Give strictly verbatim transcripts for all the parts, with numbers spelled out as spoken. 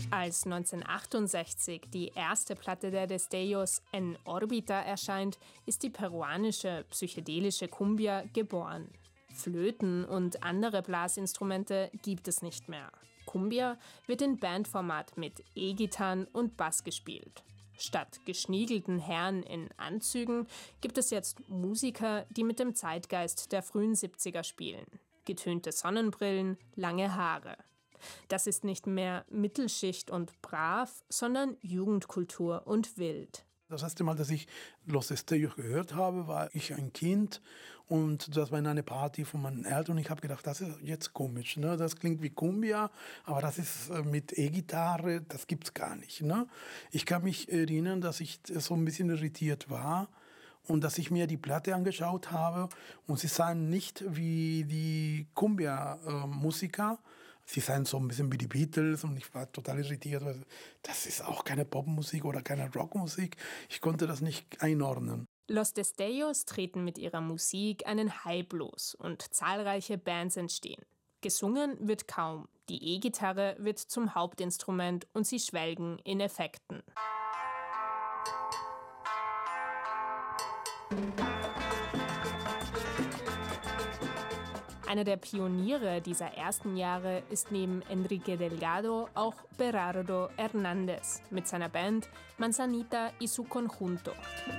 Als neunzehnhundertachtundsechzig die erste Platte der Destellos En Orbita erscheint, ist die peruanische psychedelische Cumbia geboren. Flöten und andere Blasinstrumente gibt es nicht mehr. Cumbia wird in Bandformat mit E-Gitarren und Bass gespielt. Statt geschniegelten Herren in Anzügen gibt es jetzt Musiker, die mit dem Zeitgeist der frühen siebziger spielen. Getönte Sonnenbrillen, lange Haare. Das ist nicht mehr Mittelschicht und brav, sondern Jugendkultur und wild. Das erste Mal, dass ich Los Destellos gehört habe, war ich ein Kind und das war in einer Party von meinen Eltern und ich habe gedacht, das ist jetzt komisch, ne? Das klingt wie Cumbia, aber das ist mit E-Gitarre, das gibt's gar nicht, ne? Ich kann mich erinnern, dass ich so ein bisschen irritiert war und dass ich mir die Platte angeschaut habe und sie sahen nicht wie die Cumbia-Musiker. Sie seien so ein bisschen wie die Beatles und ich war total irritiert, weil das ist auch keine Popmusik oder keine Rockmusik. Ich konnte das nicht einordnen. Los Destellos treten mit ihrer Musik einen Hype los und zahlreiche Bands entstehen. Gesungen wird kaum, die E-Gitarre wird zum Hauptinstrument und sie schwelgen in Effekten. Einer der Pioniere dieser ersten Jahre ist neben Enrique Delgado auch Berardo Hernández mit seiner Band Manzanita y su Conjunto.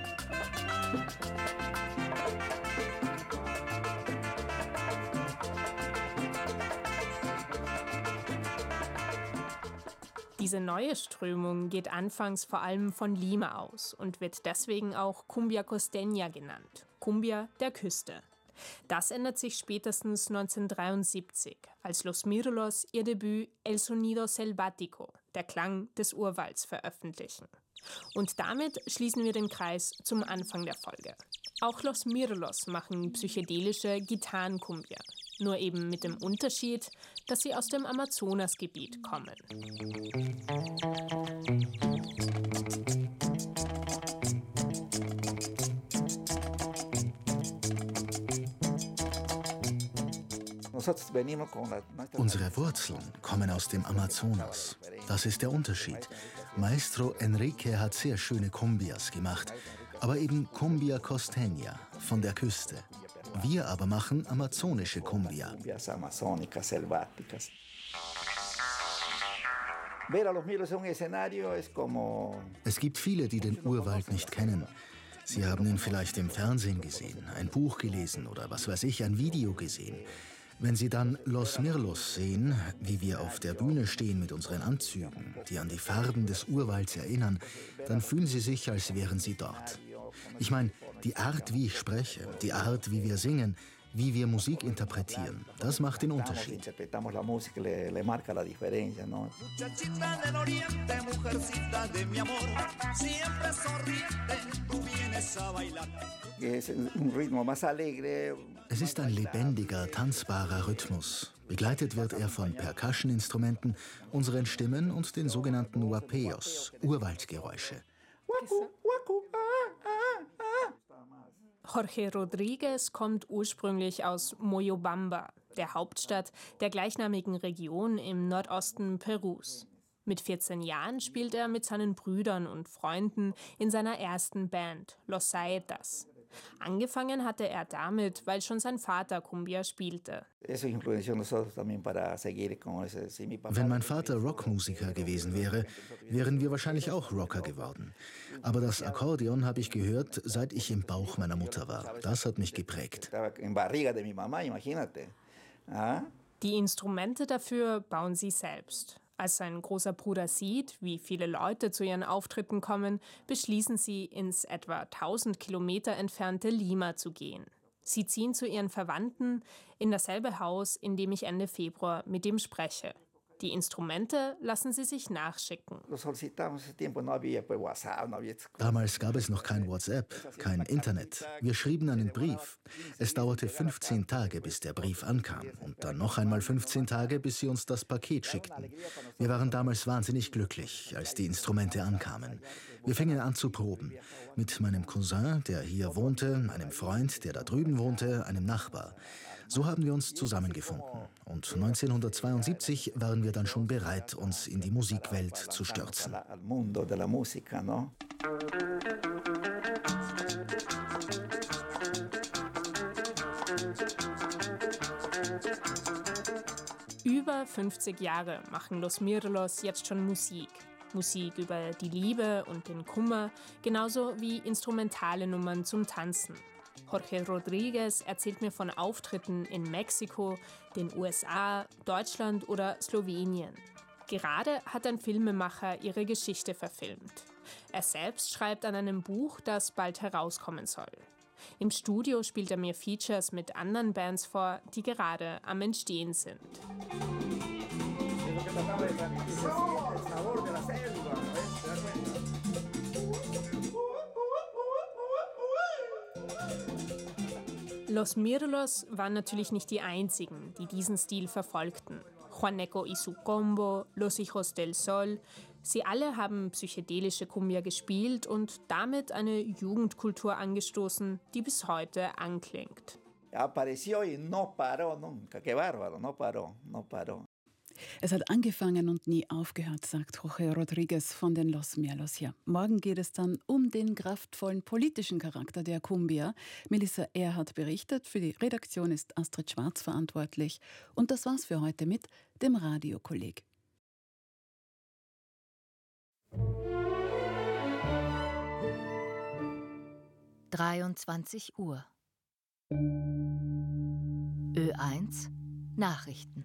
Diese neue Strömung geht anfangs vor allem von Lima aus und wird deswegen auch Cumbia Costeña genannt, Cumbia der Küste. Das ändert sich spätestens neunzehnhundertdreiundsiebzig, als Los Mirlos ihr Debüt El Sonido Selvático, der Klang des Urwalds, veröffentlichen. Und damit schließen wir den Kreis zum Anfang der Folge. Auch Los Mirlos machen psychedelische Gitarrencumbia, nur eben mit dem Unterschied, dass sie aus dem Amazonasgebiet kommen. Unsere Wurzeln kommen aus dem Amazonas. Das ist der Unterschied. Maestro Enrique hat sehr schöne Cumbias gemacht, aber eben Cumbia Costeña, von der Küste. Wir aber machen amazonische Cumbia. Es gibt viele, die den Urwald nicht kennen. Sie haben ihn vielleicht im Fernsehen gesehen, ein Buch gelesen oder was weiß ich, ein Video gesehen. Wenn Sie dann Los Mirlos sehen, wie wir auf der Bühne stehen mit unseren Anzügen, die an die Farben des Urwalds erinnern, dann fühlen Sie sich, als wären Sie dort. Ich meine, die Art, wie ich spreche, die Art, wie wir singen, wie wir Musik interpretieren, das macht den Unterschied. Es ist ein lebendiger, tanzbarer Rhythmus. Begleitet wird er von Percussion-Instrumenten, unseren Stimmen und den sogenannten Huapeyos, Urwaldgeräusche. Jorge Rodriguez kommt ursprünglich aus Moyobamba, der Hauptstadt der gleichnamigen Region im Nordosten Perus. Mit vierzehn Jahren spielt er mit seinen Brüdern und Freunden in seiner ersten Band, Los Saetas. Angefangen hatte er damit, weil schon sein Vater Cumbia spielte. Wenn mein Vater Rockmusiker gewesen wäre, wären wir wahrscheinlich auch Rocker geworden. Aber das Akkordeon habe ich gehört, seit ich im Bauch meiner Mutter war. Das hat mich geprägt. Die Instrumente dafür bauen sie selbst. Als sein großer Bruder sieht, wie viele Leute zu ihren Auftritten kommen, beschließen sie, ins etwa tausend Kilometer entfernte Lima zu gehen. Sie ziehen zu ihren Verwandten in dasselbe Haus, in dem ich Ende Februar mit ihm spreche. Die Instrumente lassen sie sich nachschicken. Damals gab es noch kein WhatsApp, kein Internet. Wir schrieben einen Brief. Es dauerte fünfzehn Tage, bis der Brief ankam. Und dann noch einmal fünfzehn Tage, bis sie uns das Paket schickten. Wir waren damals wahnsinnig glücklich, als die Instrumente ankamen. Wir fingen an zu proben. Mit meinem Cousin, der hier wohnte, einem Freund, der da drüben wohnte, einem Nachbar. So haben wir uns zusammengefunden. Und neunzehnhundertzweiundsiebzig waren wir dann schon bereit, uns in die Musikwelt zu stürzen. Über fünfzig Jahre machen Los Mirlos jetzt schon Musik. Musik über die Liebe und den Kummer, genauso wie instrumentale Nummern zum Tanzen. Jorge Rodriguez erzählt mir von Auftritten in Mexiko, den U S A, Deutschland oder Slowenien. Gerade hat ein Filmemacher ihre Geschichte verfilmt. Er selbst schreibt an einem Buch, das bald herauskommen soll. Im Studio spielt er mir Features mit anderen Bands vor, die gerade am Entstehen sind. Los Mirlos waren natürlich nicht die einzigen, die diesen Stil verfolgten. Juaneco y su Combo, Los Hijos del Sol, sie alle haben psychedelische Cumbia gespielt und damit eine Jugendkultur angestoßen, die bis heute anklingt. Apareció y no paró nunca. Qué bárbaro, no paró, no paró. Es hat angefangen und nie aufgehört, sagt Jorge Rodriguez von den Los Mirlos hier. Morgen geht es dann um den kraftvollen politischen Charakter der Cumbia. Melissa Erhardt berichtet, für die Redaktion ist Astrid Schwarz verantwortlich. Und das war's für heute mit dem Radiokolleg. dreiundzwanzig Uhr. Ö eins Nachrichten.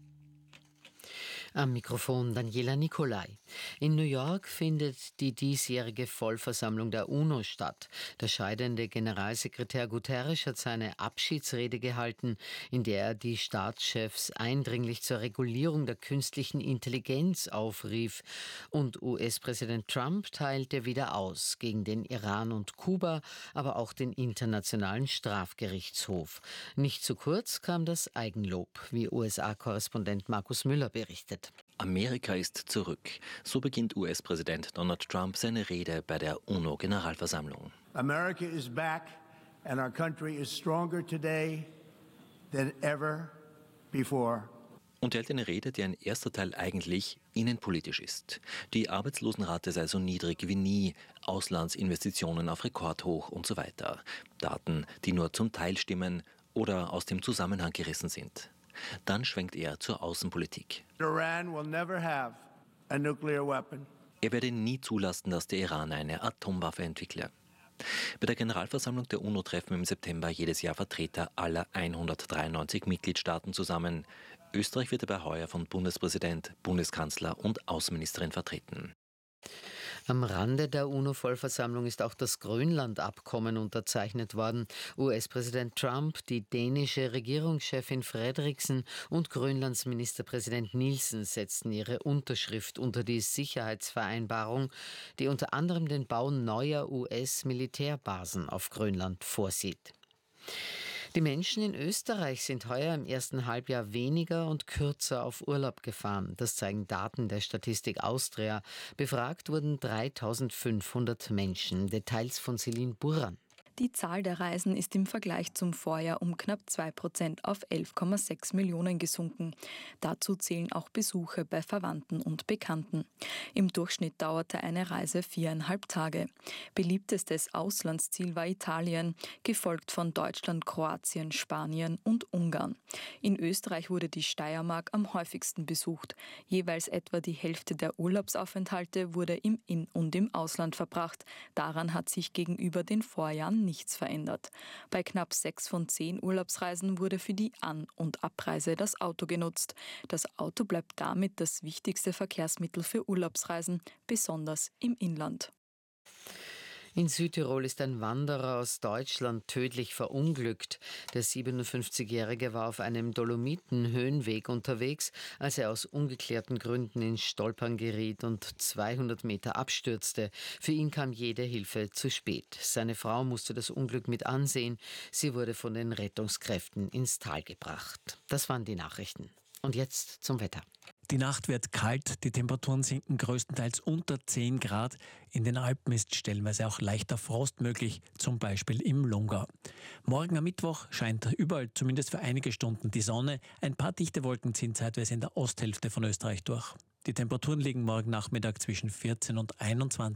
Am Mikrofon Daniela Nicolai. In New York findet die diesjährige Vollversammlung der UNO statt. Der scheidende Generalsekretär Guterres hat seine Abschiedsrede gehalten, in der er die Staatschefs eindringlich zur Regulierung der künstlichen Intelligenz aufrief. Und U S-Präsident Trump teilte wieder aus gegen den Iran und Kuba, aber auch den Internationalen Strafgerichtshof. Nicht zu kurz kam das Eigenlob, wie U S A-Korrespondent Markus Müller berichtet. Amerika ist zurück. So beginnt U S-Präsident Donald Trump seine Rede bei der UNO-Generalversammlung. America is back and our country is stronger today than ever before. Und er hält eine Rede, deren erster Teil eigentlich innenpolitisch ist. Die Arbeitslosenrate sei so niedrig wie nie, Auslandsinvestitionen auf Rekordhoch und so weiter. Daten, die nur zum Teil stimmen oder aus dem Zusammenhang gerissen sind. Dann schwenkt er zur Außenpolitik. Iran will never have a nuclear weapon. Er werde nie zulassen, dass der Iran eine Atomwaffe entwickle. Bei der Generalversammlung der UNO treffen im September jedes Jahr Vertreter aller hundertdreiundneunzig Mitgliedstaaten zusammen. Österreich wird dabei heuer von Bundespräsident, Bundeskanzler und Außenministerin vertreten. Am Rande der UNO-Vollversammlung ist auch das Grönland-Abkommen unterzeichnet worden. U S-Präsident Trump, die dänische Regierungschefin Frederiksen und Grönlands Ministerpräsident Nielsen setzten ihre Unterschrift unter die Sicherheitsvereinbarung, die unter anderem den Bau neuer U S-Militärbasen auf Grönland vorsieht. Die Menschen in Österreich sind heuer im ersten Halbjahr weniger und kürzer auf Urlaub gefahren. Das zeigen Daten der Statistik Austria. Befragt wurden dreitausendfünfhundert Menschen. Details von Celine Burran. Die Zahl der Reisen ist im Vergleich zum Vorjahr um knapp zwei Prozent auf elf Komma sechs Millionen gesunken. Dazu zählen auch Besuche bei Verwandten und Bekannten. Im Durchschnitt dauerte eine Reise viereinhalb Tage. Beliebtestes Auslandsziel war Italien, gefolgt von Deutschland, Kroatien, Spanien und Ungarn. In Österreich wurde die Steiermark am häufigsten besucht. Jeweils etwa die Hälfte der Urlaubsaufenthalte wurde im In- und im Ausland verbracht. Daran hat sich gegenüber den Vorjahren nichts verändert. Bei knapp sechs von zehn Urlaubsreisen wurde für die An- und Abreise das Auto genutzt. Das Auto bleibt damit das wichtigste Verkehrsmittel für Urlaubsreisen, besonders im Inland. In Südtirol ist ein Wanderer aus Deutschland tödlich verunglückt. Der siebenundfünfzigjährige war auf einem Dolomiten-Höhenweg unterwegs, als er aus ungeklärten Gründen ins Stolpern geriet und zweihundert Meter abstürzte. Für ihn kam jede Hilfe zu spät. Seine Frau musste das Unglück mit ansehen. Sie wurde von den Rettungskräften ins Tal gebracht. Das waren die Nachrichten. Und jetzt zum Wetter. Die Nacht wird kalt, die Temperaturen sinken größtenteils unter zehn Grad. In den Alpen ist stellenweise auch leichter Frost möglich, zum Beispiel im Lungau. Morgen am Mittwoch scheint überall zumindest für einige Stunden die Sonne. Ein paar dichte Wolken ziehen zeitweise in der Osthälfte von Österreich durch. Die Temperaturen liegen morgen Nachmittag zwischen vierzehn und einundzwanzig